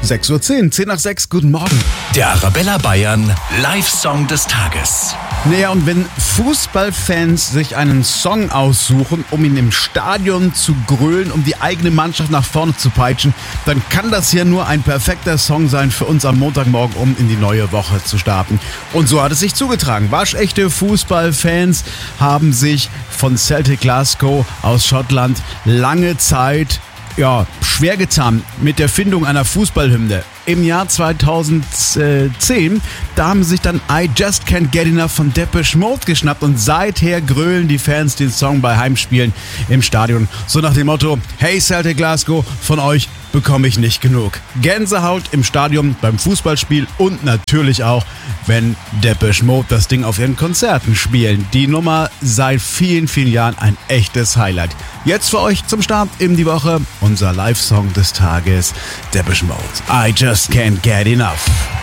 6:10 Uhr, 10 nach 6, guten Morgen. Der Arabella Bayern Live-Song des Tages. Naja, und wenn Fußballfans sich einen Song aussuchen, um ihn im Stadion zu grölen, um die eigene Mannschaft nach vorne zu peitschen, dann kann das ja nur ein perfekter Song sein für uns am Montagmorgen, um in die neue Woche zu starten. Und so hat es sich zugetragen. Waschechte Fußballfans haben sich von Celtic Glasgow aus Schottland lange Zeit schwer getan mit der Findung einer Fußballhymne. Im Jahr 2010, da haben sie sich dann I Just Can't Get Enough von Depeche Mode geschnappt und seither grölen die Fans den Song bei Heimspielen im Stadion. So nach dem Motto, hey Celtic Glasgow, von euch bekomme ich nicht genug. Gänsehaut im Stadion beim Fußballspiel und natürlich auch, wenn Depeche Mode das Ding auf ihren Konzerten spielen. Die Nummer seit vielen, vielen Jahren ein echtes Highlight. Jetzt für euch zum Start in die Woche unser Live-Song des Tages, Depeche Mode. I Just Can't Get Enough.